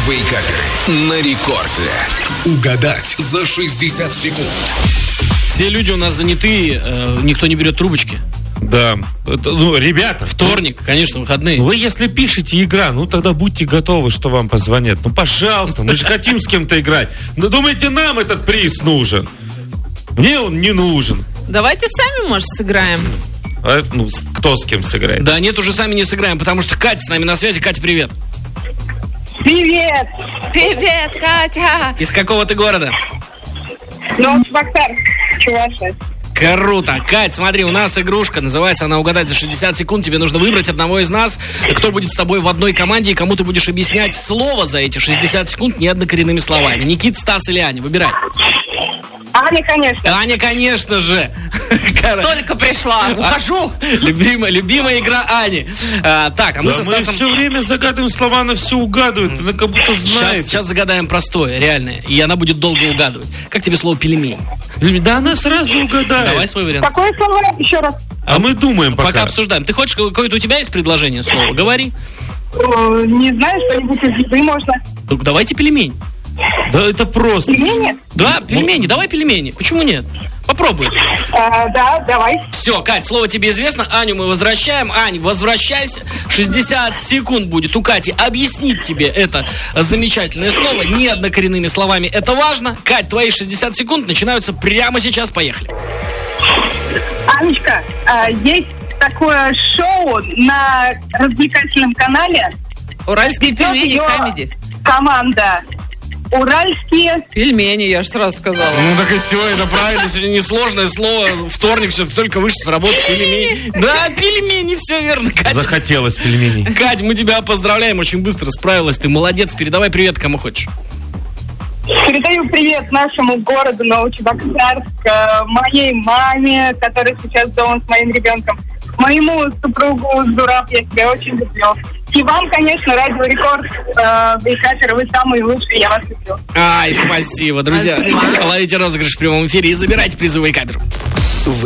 Вейкаперы на рекорде. Угадать за 60 секунд. Все люди у нас заняты, никто не берет трубочки. Да, ребята. Вторник, конечно, выходные. Вы если пишете игра, тогда будьте готовы, что вам позвонят. Пожалуйста, мы же хотим с кем-то играть. Думаете, нам этот приз нужен? Мне он не нужен. Давайте сами, может, сыграем. Кто с кем сыграет? Да нет, уже сами не сыграем, потому что Катя с нами на связи. Катя, привет. Привет! Привет, Катя! Из какого ты города? Новочебоксарск, Чувашия. Круто. Кать, смотри, у нас игрушка, называется она «Угадать за 60 секунд». Тебе нужно выбрать одного из нас, кто будет с тобой в одной команде, и кому ты будешь объяснять слово за эти 60 секунд неоднокоренными словами. Никит, Стас или Аня? Выбирай. Аня, конечно. Аня, конечно же. Только пришла. Ухожу. Любимая игра Ани. Так, а мы со Стасом... Мы все время загадываем слова, она все угадывает, она как будто знает. Сейчас загадаем простое, реальное, и она будет долго угадывать. Как тебе слово «пельмень»? Да она сразу угадает. Давай свой вариант. Какое слово еще раз? А мы думаем пока. Обсуждаем. Ты хочешь, какое-то у тебя есть предложение слова? Говори. Не знаю, что-нибудь из еды можно. Так давайте пельмень. Да это просто. Пельмени? Да, пельмени, давай пельмени. Почему нет? Попробуй. Да, давай. Все, Кать, слово тебе известно. Аню мы возвращаем. Ань, возвращайся. 60 секунд будет у Кати объяснить тебе это замечательное слово неоднокоренными словами. Это важно. Кать, твои 60 секунд начинаются прямо сейчас. Поехали. Анечка, есть такое шоу на развлекательном канале. Уральские пельмени, камеди. Команда. Уральские пельмени, я же сразу сказала. Так и все, это правильно. Сегодня несложное слово. Вторник, все-таки только вышел с работы. Пельмени. Да, пельмени, все верно, Катя. Захотелось пельменей. Кать, мы тебя поздравляем, очень быстро справилась. Ты молодец, передавай привет кому хочешь. Передаю привет нашему городу Новочебоксарск, моей маме, которая сейчас дома с моим ребенком, моему супругу Зураб, я тебя очень люблю. И вам, конечно, Радио Рекорд, Вейкаперы, вы самые лучшие, я вас люблю. Ай, спасибо, друзья. Ловите розыгрыш в прямом эфире и забирайте призы Вейкаперов.